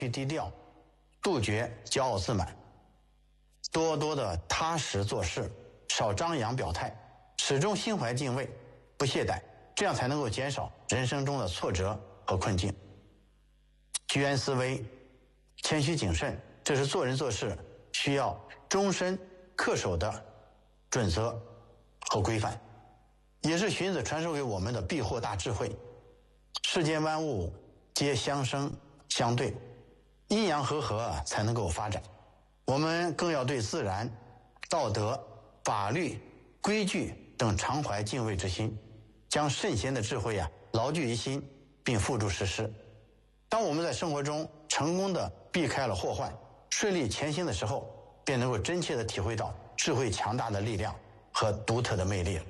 低调，杜绝骄傲自满，多多的踏实做事，少张扬表态，始终心怀敬畏，不懈怠，这样才能够减少人生中的挫折和困境。居安思危，谦虚谨慎，这是做人做事需要终身恪守的准则和规范，也是荀子传授给我们的避祸大智慧。世间万物皆相生相对，阴阳和合才能够发展。我们更要对自然、道德、法律、规矩等常怀敬畏之心，将圣贤的智慧牢记于心，并付诸实施。当我们在生活中成功地避开了祸患，顺利前行的时候，便能够真切地体会到智慧强大的力量和独特的魅力了。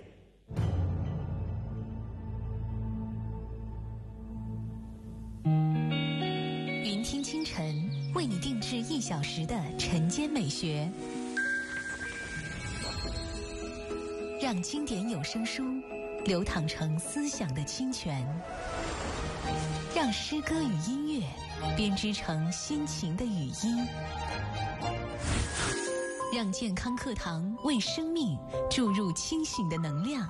云听清晨为你定制1小时的晨间美学，让经典有声书流淌成思想的清泉，让诗歌与音乐编织成心情的语音，让健康课堂为生命注入清醒的能量。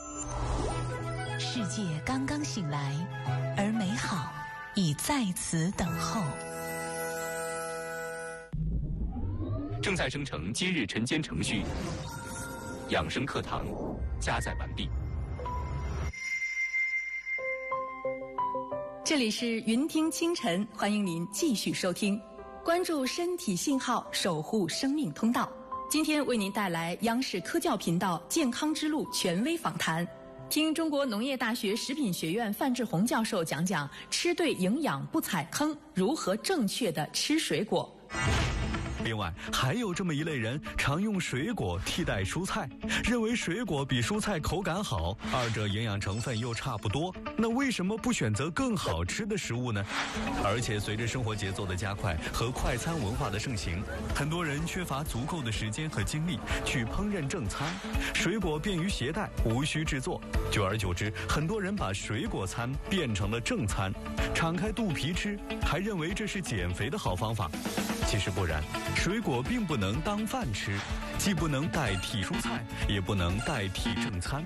世界刚刚醒来，而美好已在此等候。 正在生成今日晨间程序，养生课堂加载完毕。 这里是云听清晨，欢迎您继续收听，关注身体信号，守护生命通道。今天为您带来央视科教频道健康之路权威访谈，听中国农业大学食品学院范志红教授讲讲吃对营养不踩坑，如何正确的吃水果。 另外，还有这么一类人，常用水果替代蔬菜，认为水果比蔬菜口感好，二者营养成分又差不多，那为什么不选择更好吃的食物呢？而且随着生活节奏的加快和快餐文化的盛行，很多人缺乏足够的时间和精力去烹饪正餐，水果便于携带，无需制作，久而久之，很多人把水果餐变成了正餐，敞开肚皮吃，还认为这是减肥的好方法。其实不然，水果并不能当饭吃，既不能代替蔬菜，也不能代替正餐。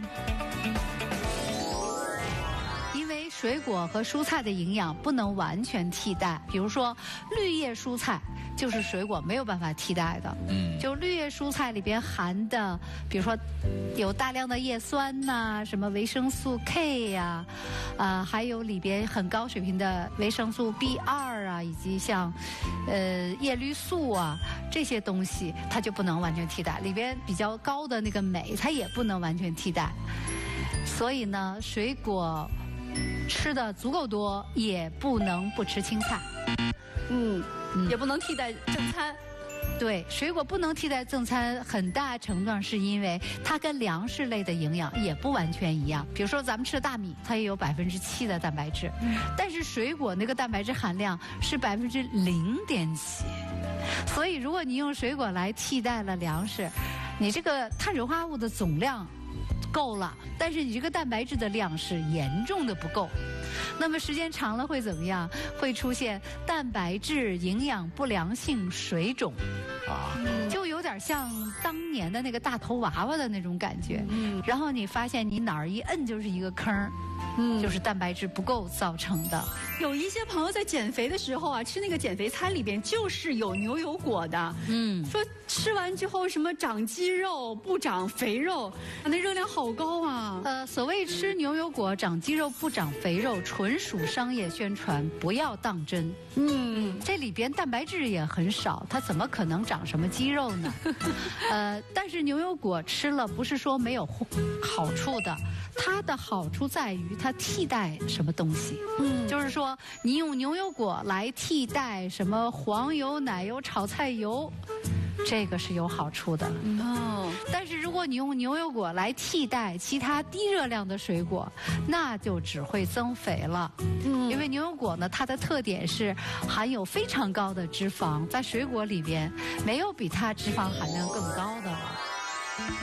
因为水果和蔬菜的营养不能完全替代，比如说绿叶蔬菜就是水果没有办法替代的。就绿叶蔬菜里边含的，比如说有大量的叶酸呐、什么维生素 K 呀、还有里边很高水平的维生素 B2啊，以及像叶绿素啊这些东西，它就不能完全替代。里边比较高的那个镁，它也不能完全替代。所以呢，水果吃的足够多，也不能不吃青菜。 也不能替代正餐。 对，水果不能替代正餐，很大程度上是因为它跟粮食类的营养也不完全一样。比如说咱们吃的大米，它也有7%的蛋白质，但是水果那个蛋白质含量是0.7%。所以如果你用水果来替代了粮食，你这个碳水化合物的总量够了，但是你这个蛋白质的量是严重的不够。那么时间长了会怎么样？会出现蛋白质营养不良性水肿就有点像当年的那个大头娃娃的那种感觉。然后你发现你哪儿一摁就是一个坑，就是蛋白质不够造成的。 有一些朋友在减肥的时候啊，吃那个减肥餐里边就是有牛油果的，说吃完之后什么长肌肉不长肥肉，那热量好高啊。 所谓吃牛油果长肌肉不长肥肉，纯属商业宣传，不要当真。这里边蛋白质也很少，它怎么可能长什么肌肉呢？但是牛油果吃了不是说没有好处的，它的好处在于它替代什么东西。就是说你用牛油果来替代什么黄油、奶油、炒菜油，这个是有好处的。但是如果你用牛油果来替代其他低热量的水果，那就只会增肥了。因为牛油果呢，它的特点是含有非常高的脂肪，在水果里边没有比它脂肪含量更高的了。 没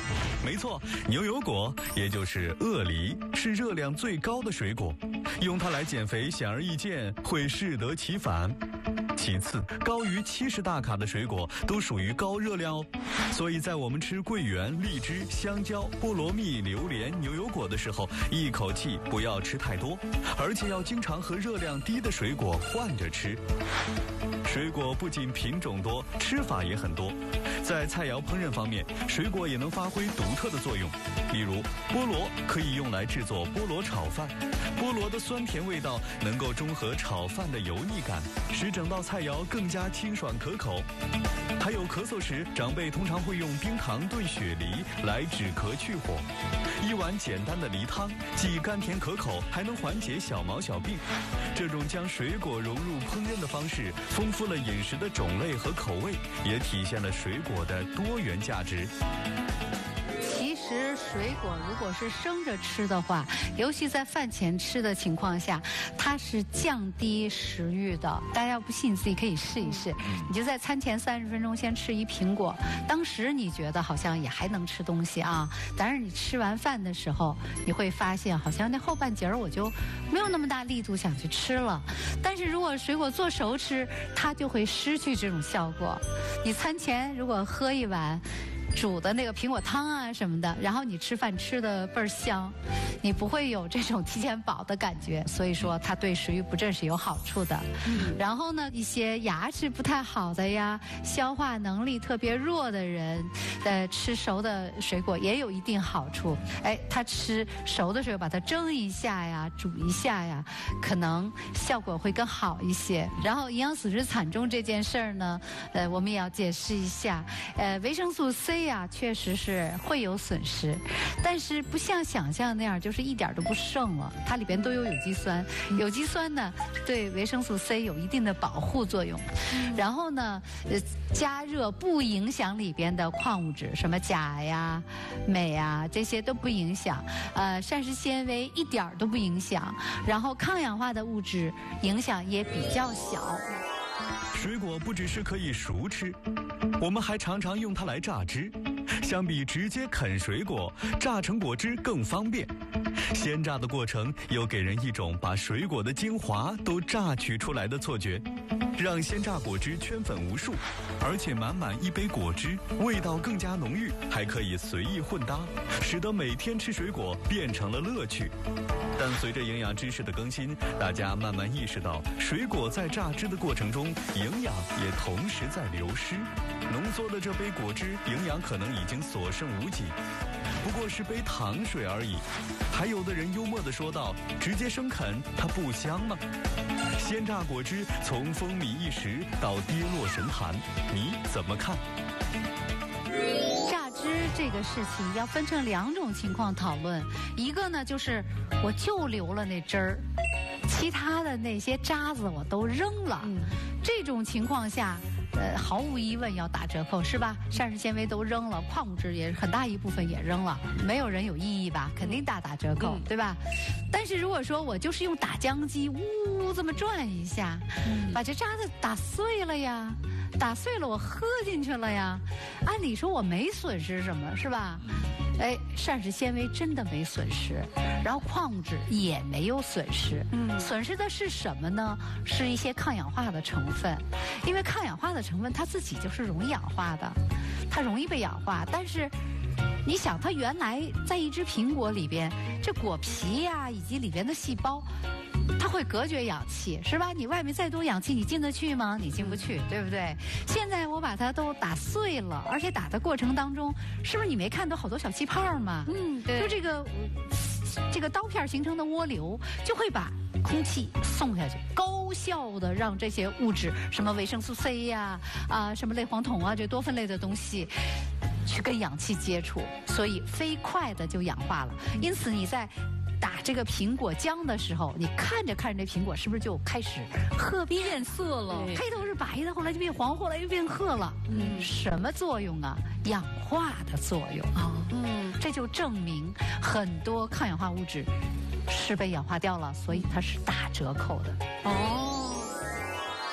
没错，牛油果也就是鳄梨是热量最高的水果，用它来减肥显而易见，会适得其反。其次，高于70大卡的水果都属于高热量哦，所以在我们吃桂圆、荔枝、香蕉、菠萝蜜、榴莲、牛油果的时候，一口气不要吃太多，而且要经常和热量低的水果换着吃。水果不仅品种多，吃法也很多。在菜肴烹饪方面，水果也能发挥独特的作用。例如，菠萝可以用来制作菠萝炒饭，菠萝的酸甜味道能够中和炒饭的油腻感，使整道菜肴更加清爽可口。还有咳嗽时，长辈通常会用冰糖炖雪梨来止咳去火。一碗简单的梨汤，既甘甜可口，还能缓解小毛小病。这种将水果融入烹饪的方式，丰富了饮食的种类和口味，也体现了水果的多元价值。 其实水果如果是生着吃的话，尤其在饭前吃的情况下，它是降低食欲的。大家要不信，你自己可以试一试。你就在餐前30分钟先吃一苹果，当时你觉得好像也还能吃东西啊，但是你吃完饭的时候，你会发现好像那后半截我就没有那么大力度想去吃了。但是如果水果做熟吃，它就会失去这种效果。你餐前如果喝一碗煮的那个苹果汤啊什么的，然后你吃饭吃的倍儿香，你不会有这种提前饱的感觉，所以说它对食欲不振是有好处的。然后呢，一些牙齿不太好的呀，消化能力特别弱的人，吃熟的水果也有一定好处。哎，他吃熟的水果，把它蒸一下呀，煮一下呀，可能效果会更好一些。然后营养损失惨重这件事儿呢，我们也要解释一下。维生素 C 呀，确实是会有损失，但是不像想象那样就是一点都不剩了，它里边都有有机酸。有机酸呢，对维生素 C 有一定的保护作用。然后呢，加热不影响里边的矿物质，什么钾呀、镁呀，这些都不影响。膳食纤维一点都不影响，然后抗氧化的物质影响也比较小。 水果不只是可以熟吃，我们还常常用它来榨汁。相比直接啃水果，榨成果汁更方便。鲜榨的过程又给人一种把水果的精华都榨取出来的错觉，让鲜榨果汁圈粉无数，而且满满一杯果汁，味道更加浓郁，还可以随意混搭，使得每天吃水果变成了乐趣。但随着营养知识的更新，大家慢慢意识到，水果在榨汁的过程中，营养也同时在流失。浓缩的这杯果汁，营养可能已经所剩无几，不过是杯糖水而已。还有的人幽默地说道：“直接生啃，它不香吗？”鲜榨果汁从风靡一时到跌落神坛，你怎么看？ 榨汁这个事情要分成2种情况讨论，一个呢就是我就留了那汁儿，其他的那些渣子我都扔了。这种情况下，毫无疑问要打折扣，是吧？膳食纤维都扔了，矿物质也很大一部分也扔了，没有人有异议吧？肯定大打折扣，对吧？但是如果说我就是用打浆机呜这么转一下，把这渣子打碎了呀，打碎了我喝进去了呀，按理说我没损失什么，是吧？哎，膳食纤维真的没损失，然后矿物质也没有损失。损失的是什么呢？是一些抗氧化的成分，因为抗氧化的成分它自己就是容易氧化的，它容易被氧化。但是你想，它原来在一只苹果里边，这果皮呀以及里边的细胞，它会隔绝氧气，是吧？你外面再多氧气，你进得去吗？你进不去，对不对？现在我把它都打碎了，而且打的过程当中，是不是你没看到好多小气泡吗？对，就这个刀片形成的涡流，就会把空气送下去，高效的让这些物质，什么维生素 C 呀、什么类黄酮啊，这多酚类的东西，去跟氧气接触，所以飞快的就氧化了。因此你在打这个苹果浆的时候，你看着看着这苹果是不是就开始褐变色了？开头是白的，后来就变黄，后来又变褐了。什么作用啊？氧化的作用啊。这就证明很多抗氧化物质是被氧化掉了，所以它是打折扣的。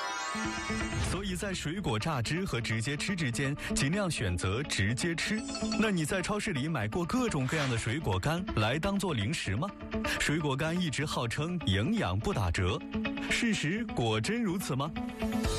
所以在水果榨汁和直接吃之间，尽量选择直接吃。那你在超市里买过各种各样的水果干来当做零食吗？水果干一直号称营养不打折，事实果真如此吗？